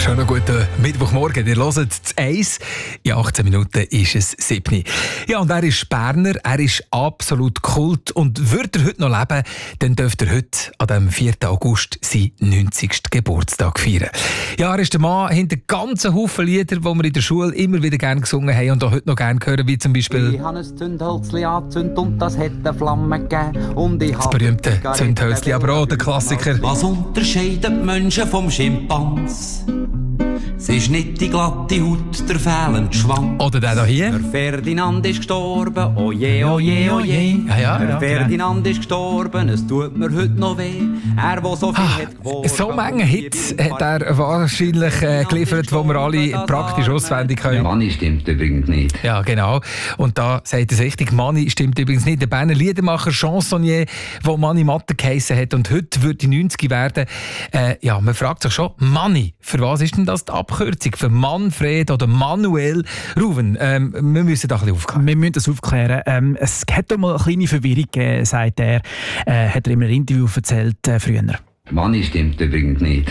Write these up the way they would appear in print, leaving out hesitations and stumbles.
Schönen guten Mittwochmorgen. Ihr hört das 1. In 18 Minuten ist es 7. Ja, und er ist Berner, er ist absolut Kult. Und würde er heute noch leben, dann dürfte er heute, an dem 4. August, seinen 90. Geburtstag feiern. Ja, er ist der Mann hinter ganzen Haufen Lieder, die wir in der Schule immer wieder gerne gesungen haben und auch heute noch gerne hören, wie zum Beispiel ich habe ein Zündhölzli angezündet und das hat eine Flamme gegeben. Und ich das berühmte Zündhölzli, aber auch der Klassiker. Was unterscheidet Menschen vom Schimpans? Es ist nicht die glatte Haut, der fehlende Schwanz. Oder der hier. Der Ferdinand ist gestorben, oh je, oh je, oh je. Der Ferdinand ist gestorben, es tut mir heute noch weh. Er, der so viel hat gewonnen. So viele Hits hat er wahrscheinlich geliefert, die wir alle praktisch auswendig können. Manni stimmt übrigens nicht. Ja, genau. Und da sagt es richtig, Manni stimmt übrigens nicht. Der Berner Liedermacher, Chansonnier, der Manni Matter geheissen hat und heute wird die 90 werden. Ja, man fragt sich schon, Manni, für was ist denn das die Abkürzung? Für Manfred oder Manuel Ruven? Wir müssen da ein bisschen aufklären. Wir müssen das aufklären. Es hat doch mal eine kleine Verwirrung gegeben, sagt er. Hat er in einem Interview erzählt früher. Manni stimmt übrigens nicht.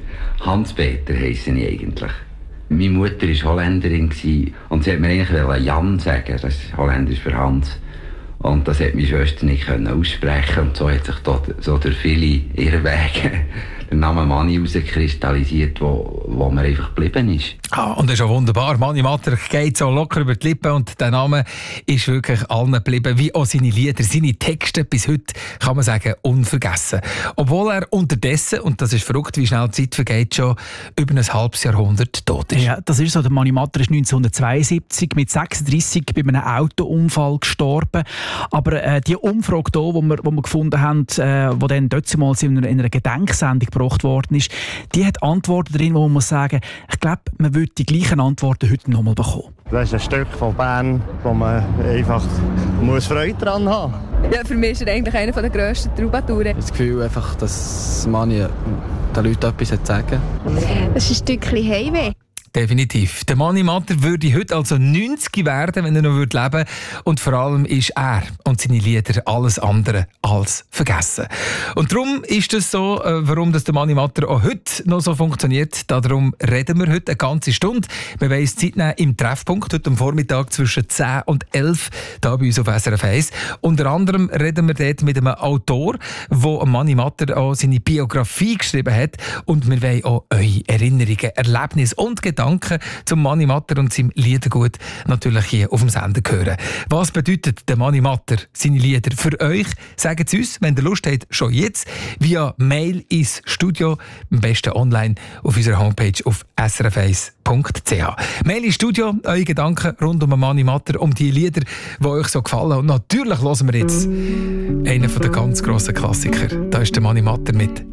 Hans-Peter heisse ich eigentlich. Meine Mutter war Holländerin und sie hat mir eigentlich Jan sagen, das ist Holländisch für Hans. Und das hat meine Schwester nicht aussprechen und so hat sich dort so durch viele Irrwege der Name Manni herauskristallisiert, wo mir einfach geblieben ist. Und das ist auch wunderbar. Manni Matter geht so locker über die Lippen und der Name ist wirklich allen geblieben, wie auch seine Lieder, seine Texte bis heute, kann man sagen, unvergessen. Obwohl er unterdessen, und das ist verrückt, wie schnell die Zeit vergeht, schon über ein halbes Jahrhundert tot ist. Ja, das ist so. Der Manni Matter ist 1972 mit 36 bei einem Autounfall gestorben. Aber die Umfrage hier, die wir gefunden haben, die dann damals in einer Gedenksendung gebracht worden ist, die hat Antworten drin, wo man muss sagen, ich glaube, man würde die gleichen Antworten heute noch mal bekommen. Das ist ein Stück von Bern, wo man einfach Freude daran haben muss. Ja, für mich ist er eigentlich einer der grössten Troubadouren. Das Gefühl, einfach, dass Manni den Leuten etwas sagen. Das ist ein Stückchen Heimweh. Definitiv. Der Manni Matter würde heute also 90 werden, wenn er noch leben würde. Und vor allem ist er und seine Lieder alles andere als vergessen. Und darum ist es so, warum das der Manni Matter auch heute noch so funktioniert. Darum reden wir heute eine ganze Stunde. Wir wollen uns Zeit nehmen im Treffpunkt, heute am Vormittag zwischen 10 und 11, hier bei uns auf SRF 1. Unter anderem reden wir dort mit einem Autor, der Manni Matter auch seine Biografie geschrieben hat. Und wir wollen auch eure Erinnerungen, Erlebnisse und Gedanken zum Manni Matter und seinem Liedergut natürlich hier auf dem Sender hören. Was bedeutet der Manni Matter, seine Lieder für euch? Sagt es uns, wenn ihr Lust habt, schon jetzt via Mail ins Studio, am besten online auf unserer Homepage auf srf1.ch. Mail ins Studio, eure Gedanken rund um den Manni Matter, um die Lieder, die euch so gefallen. Und natürlich hören wir jetzt einen der ganz grossen Klassiker. Da ist der Manni Matter mit